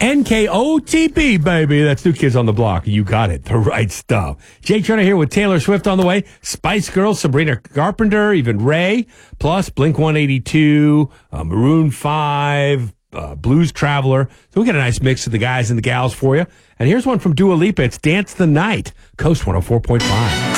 NKOTB, baby. That's New Kids on the Block. You got it. The right stuff. Jay Turner here with Taylor Swift on the way. Spice Girls, Sabrina Carpenter, even Ray. Plus Blink-182, Maroon 5, Blues Traveler. So we got a nice mix of the guys and the gals for you. And here's one from Dua Lipa. It's Dance the Night. Coast 104.5.